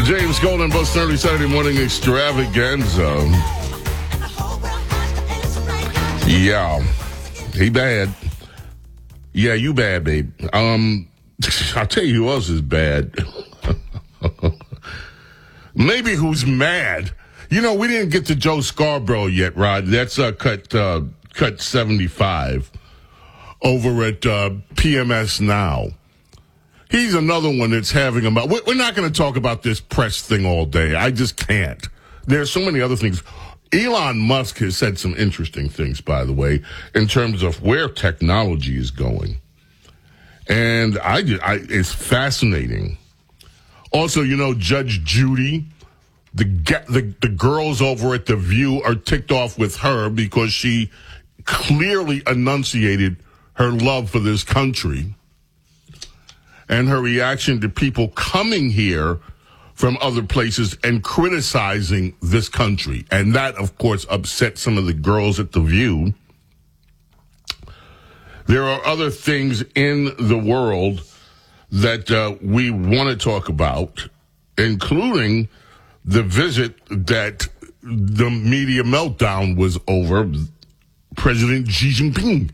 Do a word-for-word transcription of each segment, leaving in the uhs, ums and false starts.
James Golden, Buzz early Saturday morning extravaganza. Yeah, he bad. Yeah, you bad, babe. Um, I'll tell you who else is bad. Maybe who's mad. You know, we didn't get to Joe Scarborough yet, Rod. That's uh, cut uh, cut seventy-five over at uh, P M S Now. He's another one that's having a... We're not going to talk about this press thing all day. I just can't. There's so many other things. Elon Musk has said some interesting things, by the way, in terms of where technology is going. And I, I it's fascinating. Also, you know, Judge Judy, the, the, the girls over at The View are ticked off with her because she clearly enunciated her love for this country. And her reaction to people coming here from other places and criticizing this country. And that, of course, upset some of the girls at The View. There are other things in the world that uh, we want to talk about, including the visit that the media meltdown was over, President Xi Jinping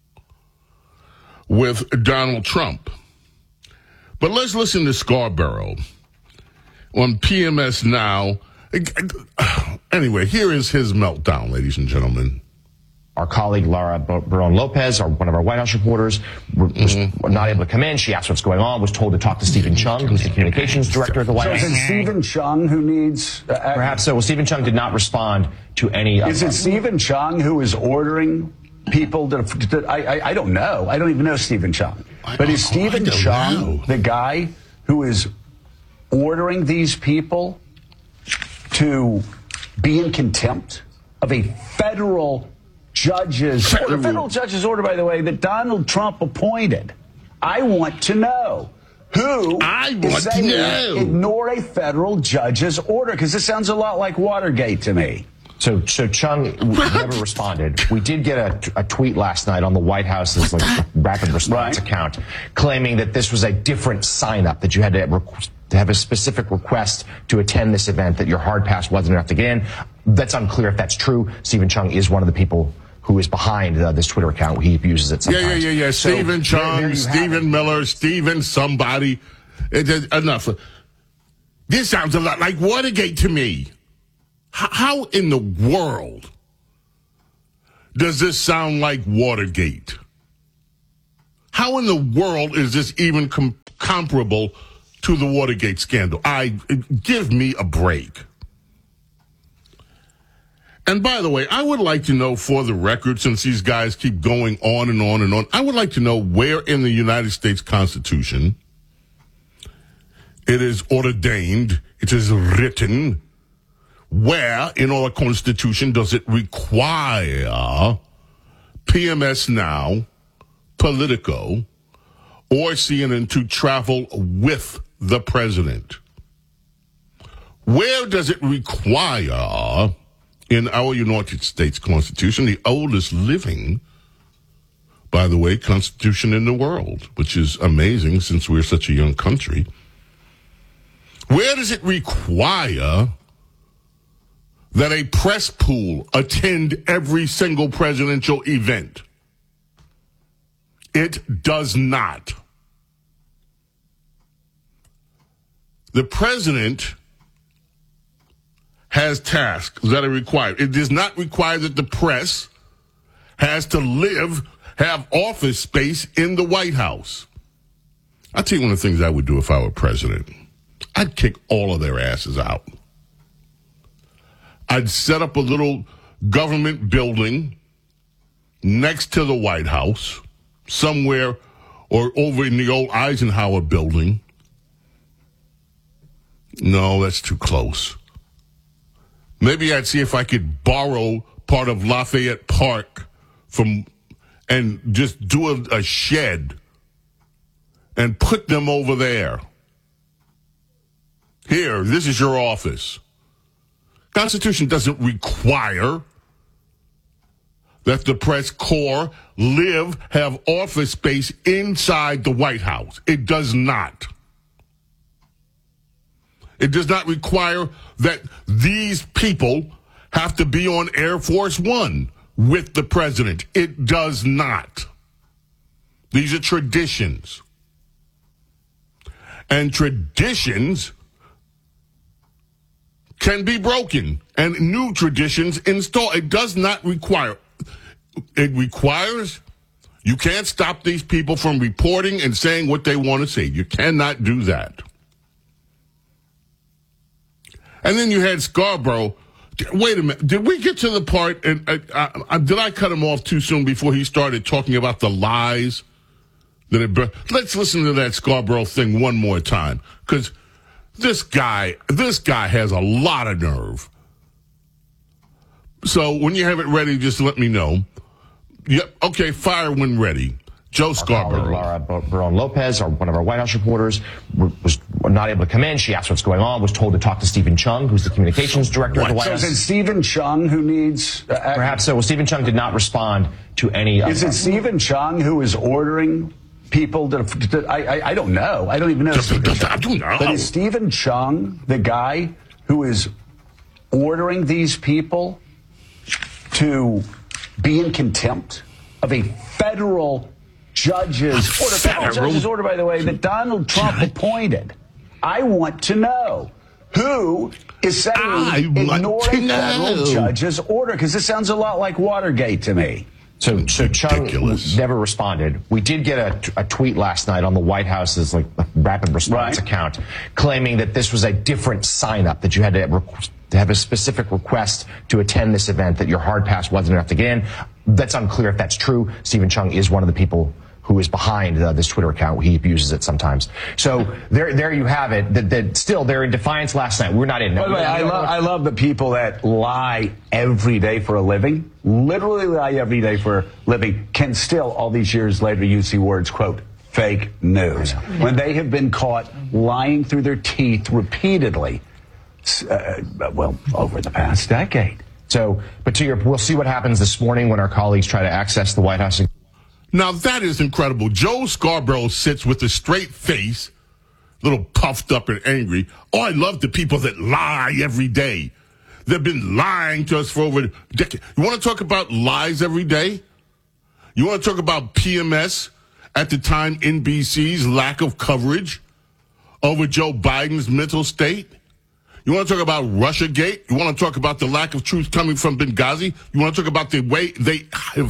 with Donald Trump. But let's listen to Scarborough on P M S Now. Anyway, here is his meltdown, ladies and gentlemen. Our colleague, Laura Barón Lopez, our, one of our White House reporters, was mm-hmm. not able to come in. She asked what's going on, was told to talk to Stephen Chung, who's the communications director at the White House. So is it Stephen Chung who needs... Uh, Perhaps so. Well, Stephen Chung did not respond to any... Is uh, it Stephen Chung who is ordering people to... to I, I, I don't know. I don't even know Stephen Chung. But is Stephen Chung know. the guy who is ordering these people to be in contempt of a federal judge's federal, order? Federal judge's order, by the way, that Donald Trump appointed? I want to know who I want is saying to know. Ignore a federal judge's order, because this sounds a lot like Watergate to me. So, so Chung never responded. We did get a, a tweet last night on the White House's like, rapid response right. account claiming that this was a different sign-up, that you had to, requ- to have a specific request to attend this event, that your hard pass wasn't enough to get in. That's unclear if that's true. Stephen Chung is one of the people who is behind uh, this Twitter account. He uses it sometimes. Yeah, yeah, yeah, yeah. So, Stephen Chung, there, there Stephen Miller, Stephen somebody. It, it, enough. This sounds a lot like Watergate to me. H- how in the world does this sound like Watergate? How in the world is this even com- comparable to the Watergate scandal? I give me a break. And by the way, I would like to know, for the record, since these guys keep going on and on and on, I would like to know where in the United States Constitution it is ordained, it is written, where in our Constitution does it require P M S Now, Politico, or C N N to travel with the president? Where does it require, in our United States Constitution, the oldest living, by the way, constitution in the world, which is amazing since we're such a young country, where does it require that a press pool attend every single presidential event? It does not. The president has tasks that are required. It does not require that the press has to live, have office space in the White House. I'll tell you one of the things I would do if I were president. I'd kick all of their asses out. I'd set up a little government building next to the White House, somewhere, or over in the old Eisenhower building. No, that's too close. Maybe I'd see if I could borrow part of Lafayette Park from, and just do a, a shed and put them over there. Here, this is your office. Constitution doesn't require that the press corps live, have office space inside the White House. It does not. It does not require that these people have to be on Air Force One with the president. It does not. These are traditions. And traditions can be broken and new traditions installed. It does not require, it requires, you can't stop these people from reporting and saying what they want to say. You cannot do that. And then you had Scarborough. Wait a minute. Did we get to the part, and uh, uh, did I cut him off too soon before he started talking about the lies? That it, let's listen to that Scarborough thing one more time, because this guy, this guy has a lot of nerve. So when you have it ready, just let me know. Yep. Okay. Fire when ready. Joe Scarborough. Laura Barone Lopez, our, one of our White House reporters, was not able to come in. She asked what's going on, was told to talk to Stephen Chung, who's the communications director what? of the White so House. Is it Stephen Chung who needs... Uh, Perhaps so. Well, Stephen Chung did not respond to any... Is uh, it Stephen Chung who is ordering people to... to I, I I don't know. I don't even know. I don't know. But is Stephen Chung the guy who is ordering these people to be in contempt of a federal... judge's order, federal judge's order, by the way, that Donald Trump appointed? I want to know who is saying ignore a federal judge's order, because this sounds a lot like Watergate to me. So, so Chung Ridiculous. never responded. We did get a, a tweet last night on the White House's like rapid response Right. account, claiming that this was a different sign-up, that you had to, requ- to have a specific request to attend this event, that your hard pass wasn't enough to get in. That's unclear if that's true. Stephen Chung is one of the people who is behind uh, this Twitter account. He abuses it sometimes. So there, there you have it. That, that still, they're in defiance last night. We're not in. By the way, I love, I love the people that lie every day for a living, literally lie every day for a living, can still, all these years later, use the words, quote, fake news. When they have been caught lying through their teeth repeatedly, uh, well, over the past decade. So, but to your, we'll see what happens this morning when our colleagues try to access the White House. Now, that is incredible. Joe Scarborough sits with a straight face, a little puffed up and angry. Oh, I love the people that lie every day. They've been lying to us for over a decade. You want to talk about lies every day? You want to talk about P M S, at the time N B C's lack of coverage over Joe Biden's mental state? You want to talk about Russiagate? You want to talk about the lack of truth coming from Benghazi? You want to talk about the way they have...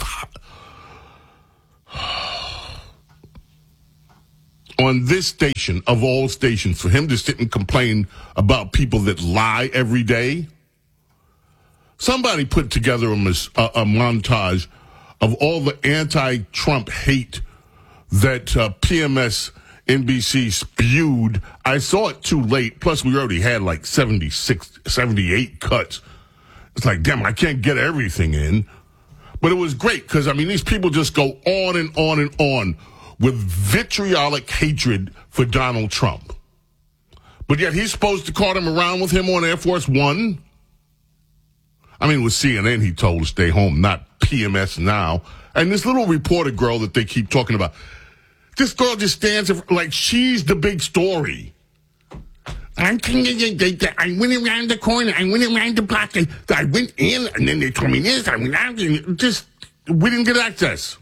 On this station, of all stations, for him to sit and complain about people that lie every day. Somebody put together a, mis- a, a montage of all the anti-Trump hate that uh, P M S N B C spewed. I saw it too late. Plus, we already had like seventy-six, seventy-eight cuts. It's like, damn, I can't get everything in. But it was great because, I mean, these people just go on and on and on with vitriolic hatred for Donald Trump. But yet he's supposed to cart him around with him on Air Force One. I mean, with C N N, he told to stay home, not P M S Now. And this little reporter girl that they keep talking about, this girl just stands like she's the big story. I went around the corner. I went around the block. I went in, and then they told me this. I went out. And just, we didn't get access.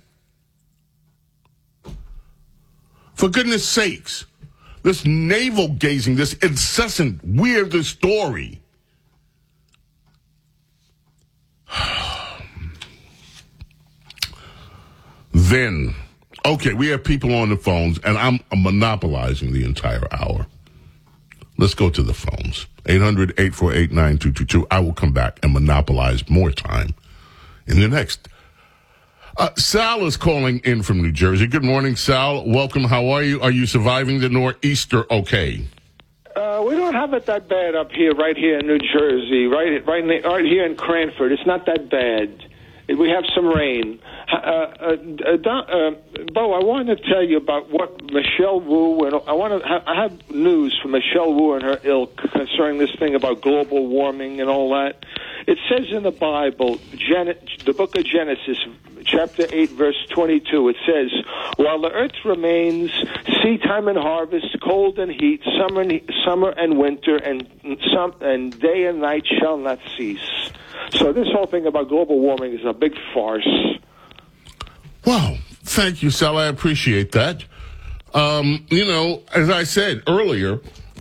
For goodness sakes, this navel gazing, this incessant, weird story. Then, okay, we have people on the phones, and I'm monopolizing the entire hour. Let's go to the phones. eight hundred, eight four eight, nine two two two. I will come back and monopolize more time in the next. Uh, Sal is calling in from New Jersey. Good morning, Sal. Welcome. How are you? Are you surviving the nor'easter okay? Uh, we don't have it that bad up here, right here in New Jersey, right, right, in the, right here in Cranford. It's not that bad. We have some rain. Uh, uh, uh, Don, uh, Bo, I wanted to tell you about what Michelle Wu, and I want to. Ha- I have news from Michelle Wu and her ilk concerning this thing about global warming and all that. It says in the Bible, Gen- the book of Genesis, chapter eight, verse twenty-two. It says, while the earth remains, seed time and harvest, cold and heat, summer and, summer and winter, and, some, and day and night shall not cease. So this whole thing about global warming is a big farce. Wow. Thank you, Sal. I appreciate that. Um, you know, as I said earlier,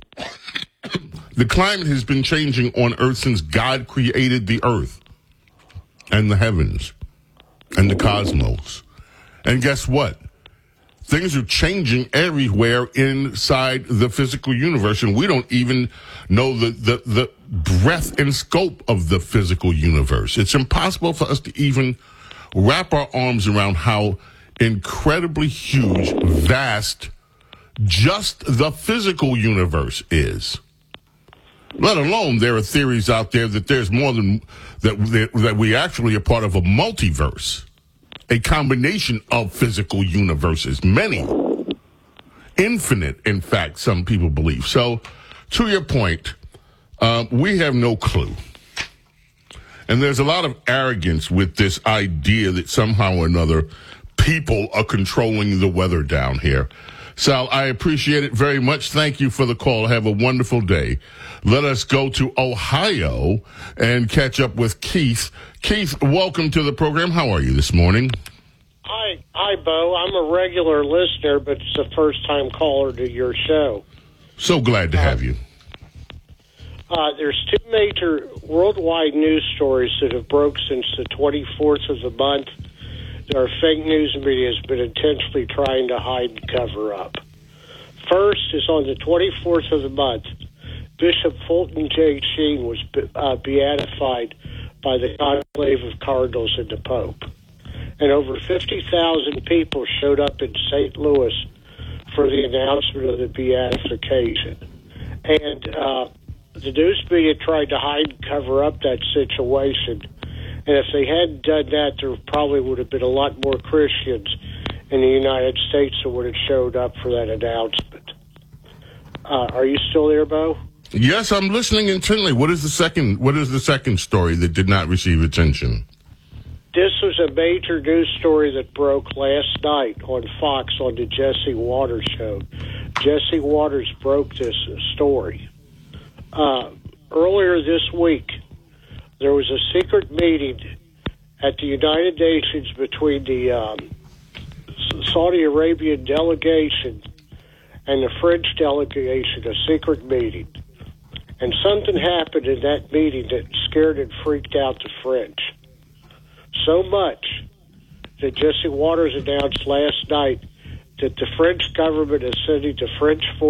the climate has been changing on Earth since God created the earth and the heavens and the cosmos. And guess what? Things are changing everywhere inside the physical universe, and we don't even know the, the, the breadth and scope of the physical universe. It's impossible for us to even wrap our arms around how incredibly huge, vast, just the physical universe is. Let alone there are theories out there that there's more than, that, that we actually are part of a multiverse. A combination of physical universes, many, infinite, in fact, some people believe. So, to your point, uh, we have no clue. And there's a lot of arrogance with this idea that somehow or another people are controlling the weather down here. Sal, I appreciate it very much. Thank you for the call. Have a wonderful day. Let us go to Ohio and catch up with Keith. Keith, welcome to the program. How are you this morning? Hi, hi, Bo. I'm a regular listener, but it's a first-time caller to your show. So glad to uh, have you. Uh, there's two major worldwide news stories that have broke since the twenty-fourth of the month. Our fake news media has been intentionally trying to hide and cover up. First is on the twenty-fourth of the month, Bishop Fulton J. Sheen was uh, beatified by the conclave of cardinals and the Pope. And over fifty thousand people showed up in Saint Louis for the announcement of the beatification. And uh, the news media tried to hide and cover up that situation. And if they hadn't done that, there probably would have been a lot more Christians in the United States that would have showed up for that announcement. Uh, are you still there, Bo? Yes, I'm listening intently. What is the second? What is the second story that did not receive attention? This was a major news story that broke last night on Fox on the Jesse Waters show. Jesse Waters broke this story. Uh, earlier this week, there was a secret meeting at the United Nations between the um, Saudi Arabian delegation and the French delegation, a secret meeting. And something happened in that meeting that scared and freaked out the French. So much that Jesse Waters announced last night that the French government is sending the French forces